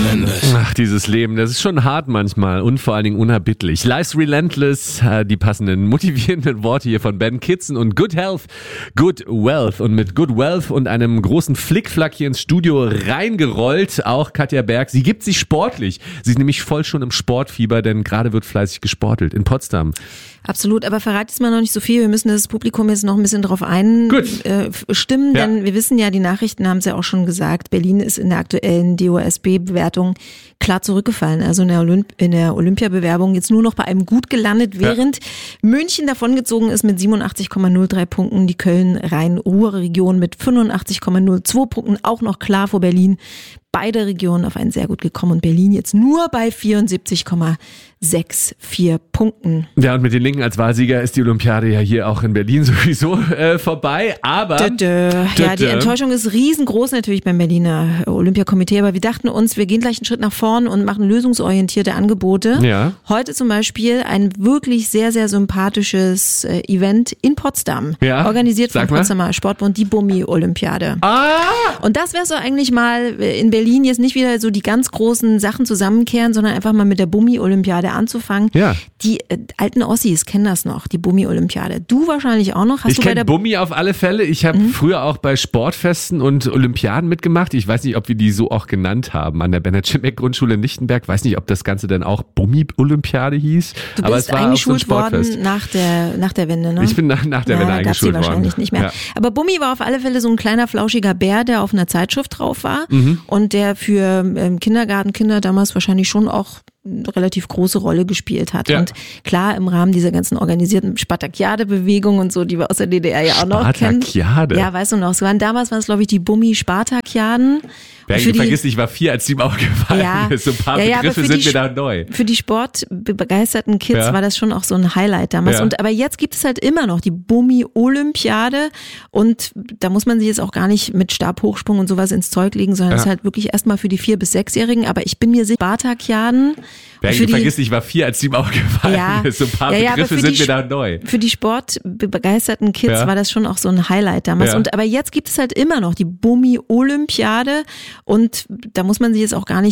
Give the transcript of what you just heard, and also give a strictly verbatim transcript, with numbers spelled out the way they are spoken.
Relentless. Ach, dieses Leben, das ist schon hart manchmal und vor allen Dingen unerbittlich. Life's Relentless, die passenden motivierenden Worte hier von Ben Kitzen und Good Health, Good Wealth. Und mit Good Wealth und einem großen Flickflack hier ins Studio reingerollt, auch Katja Berg. Sie gibt sich sportlich. Sie ist nämlich voll schon im Sportfieber, denn gerade wird fleißig gesportelt in Potsdam. Absolut, aber verrat jetzt mal noch nicht so viel. Wir müssen das Publikum jetzt noch ein bisschen drauf einstimmen, Ja. denn wir wissen ja, die Nachrichten haben es ja auch schon gesagt, Berlin ist in der aktuellen D O S B-Bewertung klar zurückgefallen. Also in der, Olymp- in der Olympiabewerbung jetzt nur noch bei einem Gut gelandet, während ja. München davongezogen ist mit siebenundachtzig Komma null drei Punkten, die Köln-Rhein-Ruhr-Region mit fünfundachtzig Komma null zwei Punkten, auch noch klar vor Berlin. Beide Regionen auf einen sehr gut gekommen und Berlin jetzt nur bei vierundsiebzig Komma vierundsechzig Punkten. Ja, und mit den Linken als Wahlsieger ist die Olympiade ja hier auch in Berlin sowieso äh, vorbei, aber... Dö, dö. Ja, die Enttäuschung ist riesengroß natürlich beim Berliner Olympiakomitee, aber wir dachten uns, wir gehen gleich einen Schritt nach vorn und machen lösungsorientierte Angebote. Ja. Heute zum Beispiel ein wirklich sehr, sehr sympathisches äh, Event in Potsdam, ja. organisiert vom Sag mal. Potsdamer Sportbund, die Bummi-Olympiade. Ah! Und das wäre so eigentlich mal in Berlin jetzt nicht wieder so die ganz großen Sachen zusammenkehren, sondern einfach mal mit der Bummi-Olympiade anzufangen. Ja. Die äh, alten Ossis kennen das noch, die Bummi-Olympiade. Du wahrscheinlich auch noch. Hast ich du bei kenne der Bummi auf alle Fälle. Ich habe mhm. früher auch bei Sportfesten und Olympiaden mitgemacht. Ich weiß nicht, ob wir die so auch genannt haben. An der Bernhard-Schimbeck-Grundschule in Lichtenberg. Weiß nicht, ob das Ganze dann auch Bummi-Olympiade hieß. Du aber bist es war eingeschult auch so ein worden nach der, nach der Wende, ne? Ich bin nach, nach der ja, Wende eingeschult worden. wahrscheinlich nicht mehr. Ja. Aber Bummi war auf alle Fälle so ein kleiner flauschiger Bär, der auf einer Zeitschrift drauf war Mhm. und der für ähm, Kindergartenkinder damals wahrscheinlich schon auch eine relativ große Rolle gespielt hat. Ja. Und klar, im Rahmen dieser ganzen organisierten Spartakiade-Bewegung und so, die wir aus der D D R ja auch noch kennen. Spartakiade? Ja, weißt du noch, es waren, damals waren es, glaube ich, die Bummi-Spartakiaden. Berg, du vergisst, ich war vier, als die mir aufgefallen ja, ist. So ein paar ja, ja, Begriffe sind die, mir da neu. Für die sportbegeisterten Kids ja. war das schon auch so ein Highlight damals. Ja. Und aber jetzt gibt es halt immer noch die Bummi-Olympiade und da muss man sich jetzt auch gar nicht mit Stabhochsprung und sowas ins Zeug legen, sondern es ja. ist halt wirklich erstmal für die vier- bis sechsjährigen. Aber ich bin mir sicher, Spartakiaden. Berg, du vergisst, ich war vier, als die mir aufgefallen ja, ist. So ein paar ja, ja, Begriffe sind mir da neu. Für die sportbegeisterten Kids ja. war das schon auch so ein Highlight damals. Ja. Und aber jetzt gibt es halt immer noch die Bummi-Olympiade und da muss man sich jetzt auch gar nicht